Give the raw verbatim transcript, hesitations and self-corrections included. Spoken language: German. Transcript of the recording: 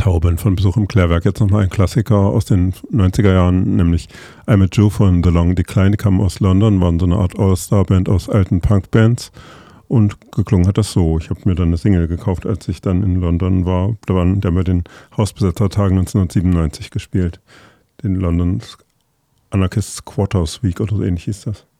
Hauband von Besuch im Klärwerk. Jetzt nochmal ein Klassiker aus den neunziger Jahren, nämlich I'm a Jew von The Long Decline. Die kamen aus London, waren so eine Art All-Star-Band aus alten Punk-Bands. Und geklungen hat das so. Ich habe mir dann eine Single gekauft, als ich dann in London war. Da waren, der haben wir den Hausbesetzertagen neunzehnhundertsiebenundneunzig gespielt. Den London Anarchists Quarters Week oder so ähnlich hieß das.